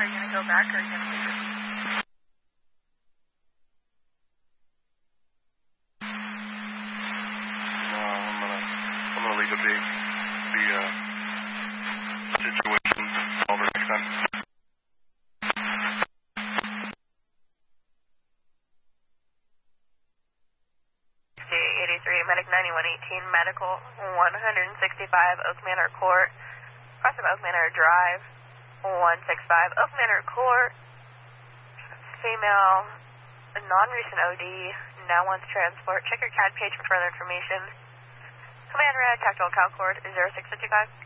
Are you going to go back or are you going to leave it? No, I'm gonna leave it be. Situation over next time. Medic 9118, Medical 165, Oak Manor Court, crossing Oak Manor Drive, 165, Oak Manor Court, female, non-recent OD, now wants transport. Check your CAD page for further information. Command Red, Tactical Cal Court, 0655.